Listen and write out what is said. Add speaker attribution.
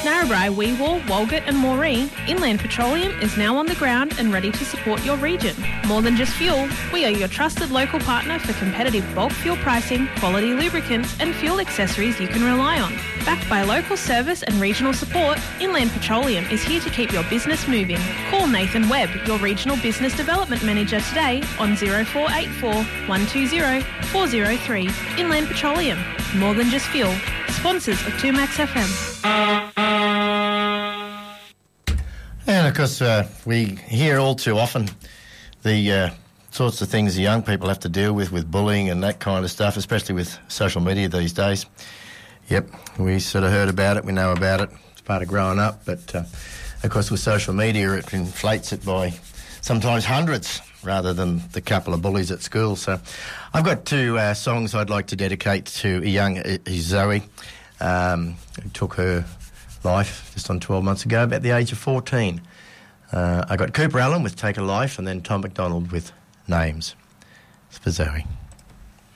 Speaker 1: Narrabri, Weewar, Walgett and Moree, Inland Petroleum is now on the ground and ready to support your region. More than just fuel, we are your trusted local partner for competitive bulk fuel pricing, quality lubricants and fuel accessories you can rely on. Backed by local service and regional support, Inland Petroleum is here to keep your business moving. Call Nathan Webb, your Regional Business Development Manager today on 0484 120 403. Inland Petroleum, more than just fuel. Sponsors of 2Max FM.
Speaker 2: And of course, we hear all too often the sorts of things the young people have to deal with bullying and that kind of stuff, especially with social media these days. Yep, we sort of heard about it, we know about it, it's part of growing up, but of course with social media it inflates it by sometimes hundreds rather than the couple of bullies at school. So I've got two songs I'd like to dedicate to a young Zoe, who took her life just on 12 months ago, about the age of 14. I got Cooper Allen with Take a Life and then Tom McDonald with Names. It's for Zoe.